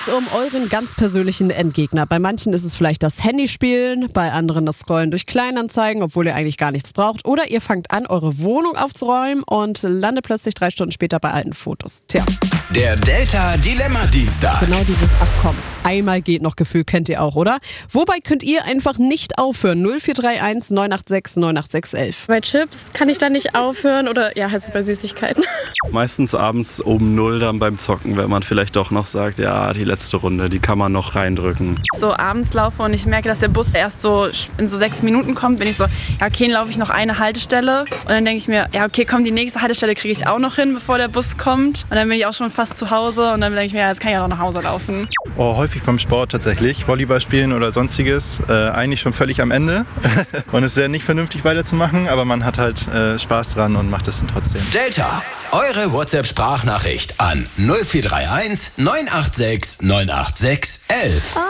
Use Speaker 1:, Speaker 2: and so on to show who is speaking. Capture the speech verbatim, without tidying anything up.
Speaker 1: geht's um euren ganz persönlichen Endgegner. Bei manchen ist es vielleicht das Handyspielen, bei anderen das Scrollen durch Kleinanzeigen, obwohl ihr eigentlich gar nichts braucht. Oder ihr fangt an, eure Wohnung aufzuräumen und landet plötzlich drei Stunden später bei alten Fotos. Tja.
Speaker 2: Der Delta Dilemma Dienstag.
Speaker 1: Genau dieses, ach komm, einmal geht noch Gefühl, kennt ihr auch, oder? Wobei könnt ihr einfach nicht aufhören? null vier drei eins neun acht sechs neun acht sechs elf.
Speaker 3: Bei Chips kann ich dann nicht aufhören oder ja, halt so bei Süßigkeiten.
Speaker 4: Meistens abends um null dann beim Zocken, wenn man vielleicht doch noch sagt, ja, die letzte Runde, die kann man noch reindrücken.
Speaker 5: So abends laufe und ich merke, dass der Bus erst so in so sechs Minuten kommt, bin ich so, ja okay, dann laufe ich noch eine Haltestelle und dann denke ich mir, ja okay, komm, die nächste Haltestelle kriege ich auch noch hin, bevor der Bus kommt und dann bin ich auch schon fast zu Hause und dann denke ich mir, ja, jetzt kann ich ja noch nach Hause laufen.
Speaker 6: Oh, häufig beim Sport tatsächlich, Volleyball spielen oder sonstiges, äh, eigentlich schon völlig am Ende und es wäre nicht vernünftig weiterzumachen, aber man hat halt äh, Spaß dran und macht es dann trotzdem.
Speaker 2: Delta, eure WhatsApp-Sprachnachricht an null vier drei eins neun acht sechs neun acht sechs elf.